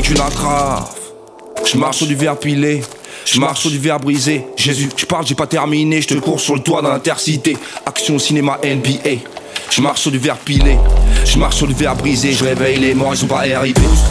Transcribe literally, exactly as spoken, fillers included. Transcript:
et qu'une entrave. Je marche sur du verre pilé, je marche sur du verre brisé. Jésus, je parle, j'ai pas terminé, je te cours sur le toit dans l'intercité. Action cinéma N B A. Je marche sur du verre pilé, je marche sur du verre brisé. Je réveille les morts, ils sont pas arrivés.